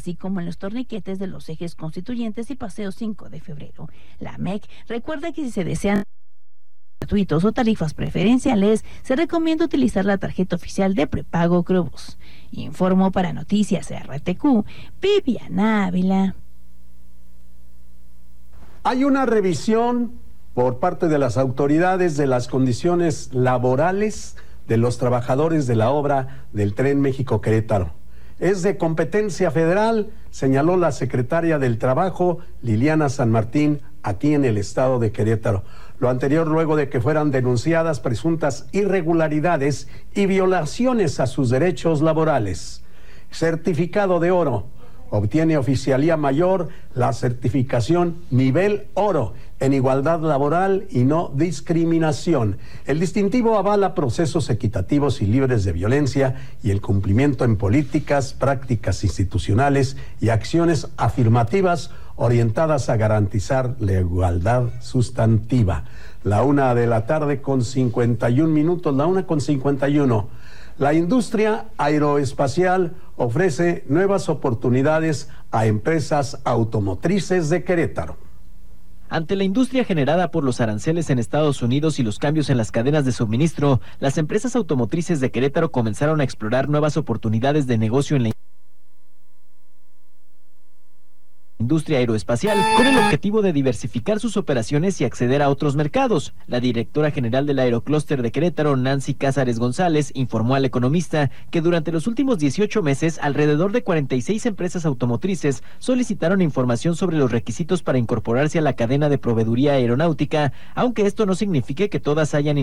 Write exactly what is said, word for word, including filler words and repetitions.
así como en los torniquetes de los ejes constituyentes y Paseo cinco de febrero. La M E C recuerda que si se desean gratuitos o tarifas preferenciales, se recomienda utilizar la tarjeta oficial de prepago Crobús. Informó para Noticias R T Q, Viviana Ávila. Hay una revisión por parte de las autoridades de las condiciones laborales de los trabajadores de la obra del Tren México-Querétaro. Es de competencia federal, señaló la secretaria del Trabajo, Liliana San Martín, aquí en el estado de Querétaro. Lo anterior luego de que fueran denunciadas presuntas irregularidades y violaciones a sus derechos laborales. Certificado de oro. Obtiene oficialía mayor la certificación nivel oro en igualdad laboral y no discriminación. El distintivo avala procesos equitativos y libres de violencia y el cumplimiento en políticas, prácticas institucionales y acciones afirmativas orientadas a garantizar la igualdad sustantiva. La una de la tarde con cincuenta y un minutos, la una con cincuenta y uno. La industria aeroespacial ofrece nuevas oportunidades a empresas automotrices de Querétaro. Ante la industria generada por los aranceles en Estados Unidos y los cambios en las cadenas de suministro, las empresas automotrices de Querétaro comenzaron a explorar nuevas oportunidades de negocio en la industria aeroespacial, con el objetivo de diversificar sus operaciones y acceder a otros mercados. La directora general del Aeroclúster de Querétaro, Nancy Cázares González, informó al Economista que durante los últimos dieciocho meses, alrededor de cuarenta y seis empresas automotrices solicitaron información sobre los requisitos para incorporarse a la cadena de proveeduría aeronáutica, aunque esto no signifique que todas hayan